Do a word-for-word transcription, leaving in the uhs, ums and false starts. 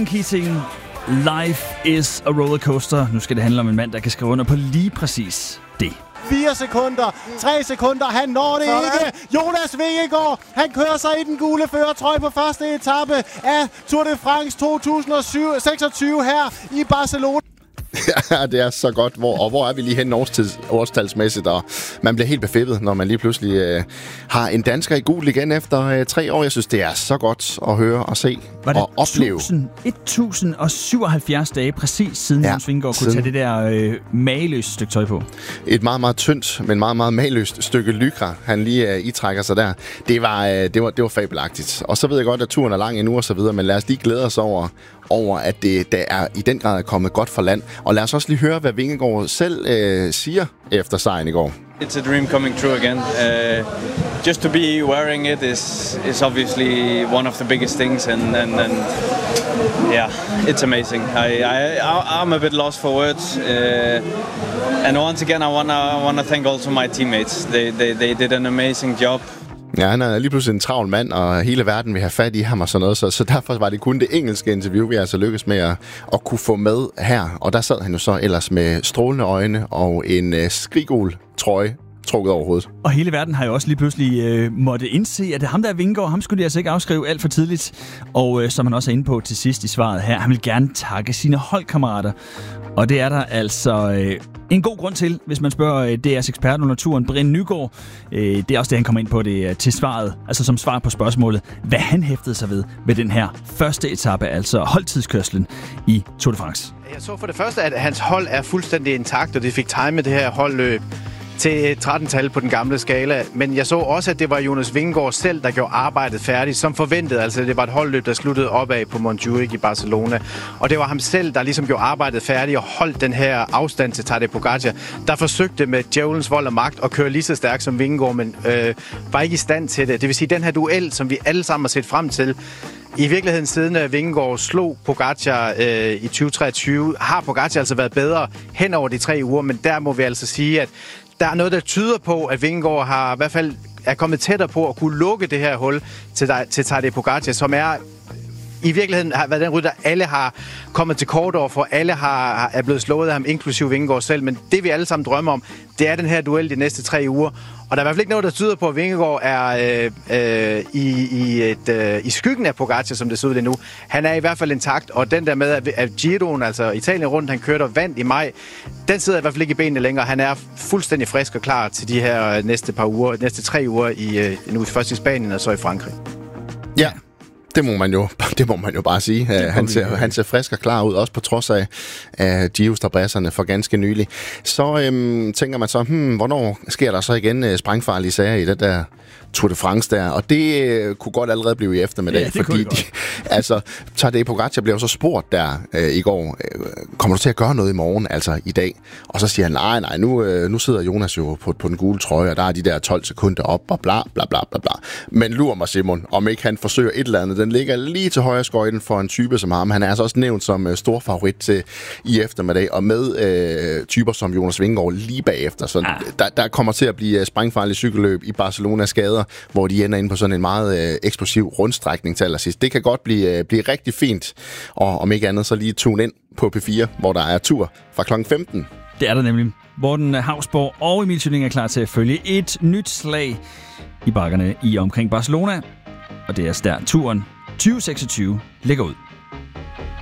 Ronan Keating, Life is a rollercoaster. Nu skal det handle om en mand, der kan skrive under på lige præcis det. fire sekunder, tre sekunder, han når det ikke. Jonas Vingegaard, han kører sig i den gule førertrøje på første etape af Tour de France to tusind seksogtyve her i Barcelona. Ja, det er så godt. Hvor, og hvor er vi lige hen årstids, årstalsmæssigt? Og man bliver helt befippet, når man lige pludselig øh, har en dansker i gul igen efter øh, tre år. Jeg synes, det er så godt at høre og se og opleve. et tusind syvoghalvfjerds dage præcis siden ja, Jonas Vingegaard kunne tage det der øh, mageløse stykke tøj på. Et meget, meget tyndt, men meget, meget mageløst stykke lycra, han lige øh, itrækker sig der. Det var, øh, det, var, det var fabelagtigt. Og så ved jeg godt, at turen er lang endnu og så videre, men lad os lige glæde os over, over at det der er i den grad er kommet godt for land. Og lad os også lige høre, hvad Vingegaard selv øh, siger efter sejren i går. It's a dream coming true again. Uh, just to be wearing it is is obviously one of the biggest things, and and, and yeah, it's amazing. I I I'm a bit lost for words. Uh, and once again, I wanna I wanna thank also my teammates. They they they did an amazing job. Ja, han er lige pludselig en travl mand, og hele verden vil have fat i ham og sådan noget, så, så derfor var det kun det engelske interview, vi altså lykkedes med at, at kunne få med her. Og der sad han jo så ellers med strålende øjne og en øh, skrigul trøje trukket over hovedet. Og hele verden har jo også lige pludselig øh, måtte indse, at det ham der er Vingegaard, ham skulle de altså ikke afskrive alt for tidligt. Og øh, som han også er inde på til sidst i svaret her, han vil gerne takke sine holdkammerater. Og det er der altså øh, en god grund til, hvis man spørger øh, D R's ekspert under turen, Brian Nygaard. Øh, det er også det, han kommer ind på det øh, til svaret, altså som svar på spørgsmålet, hvad han hæftede sig ved ved den her første etape, altså holdtidskørslen i Tour de France. Jeg så for det første, at hans hold er fuldstændig intakt, og det fik timet det her holdløb til tretten-tal på den gamle skala. Men jeg så også, at det var Jonas Vingegaard selv, der gjorde arbejdet færdigt, som forventet. Altså, det var et holdløb, der sluttede opad på Montjuic i Barcelona. Og det var ham selv, der ligesom gjorde arbejdet færdigt og holdt den her afstand til Tadej Pogačar, der forsøgte med djævelens vold og magt at køre lige så stærkt som Vingegaard, men øh, var ikke i stand til det. Det vil sige, den her duel, som vi alle sammen har set frem til, i virkeligheden siden at Vingegaard slog Pogačar øh, i tyve treogtyve, har Pogačar altså været bedre hen over de tre uger, men der må vi altså sige, at der er noget, der tyder på, at Vingegaard har i hvert fald er kommet tættere på at kunne lukke det her hul til, til Tadej Pogačar, som er i virkeligheden har været den rytter, alle har kommet til kort over for, alle har, er blevet slået af ham, inklusive Vingegaard selv, men det vi alle sammen drømmer om, det er den her duel de næste tre uger, og der er i hvert fald ikke noget, der tyder på, at Vingegaard er øh, øh, i, i, et, øh, i skyggen af Pogačar, som det ser ud lige nu. Han er i hvert fald intakt, og den der med, at, at Giroen, altså Italien rundt, han kørte og vandt i maj, den sidder i hvert fald ikke i benene længere. Han er fuldstændig frisk og klar til de her næste par uger, næste tre uger, i, øh, nu først i Spanien og så i Frankrig. Ja. Det må man jo, det må man jo bare sige. Han ser, han ser frisk og klar ud, også på trods af, af Giro-strabasserne for ganske nylig. Så øhm, tænker man så, hmm, hvornår sker der så igen øh, sprængfarlige sager i det der Tour de France der? Og det øh, kunne godt allerede blive i eftermiddag, ja, fordi de, altså, Tadej Pogačar blev så spurgt der øh, i går, øh, kommer du til at gøre noget i morgen, altså i dag? Og så siger han, nej, nej, nu, øh, nu sidder Jonas jo på, på den gule trøje, og der er de der tolv sekunder op, og bla, bla, bla, bla, bla. Men lur mig, Simon, om ikke han forsøger et eller andet. Den ligger lige til højre skøjten for en type som ham. Han er altså også nævnt som øh, stor favorit til i eftermiddag, og med øh, typer som Jonas Vingegaard lige bagefter. Så ah. der, der kommer til at blive sprængfarlige cykelløb i Barcelonas gader, hvor de ender inde på sådan en meget øh, eksplosiv rundstrækning til allersidst. Det kan godt blive, øh, blive rigtig fint, og om ikke andet så lige tune ind på P fire, hvor der er tur fra klokken femten. Det er der nemlig. Morten Hausborg og Emil Sylling er klar til at følge et nyt slag i bakkerne i omkring Barcelona, og det er der turen tyve seksogtyve ligger ud.